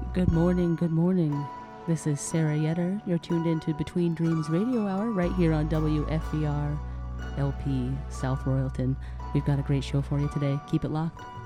Good morning, good morning. This is Sarah Yetter. You're tuned into Between Dreams Radio Hour right here on WFVR LP South Royalton. We've got a great show for you today. Keep it locked.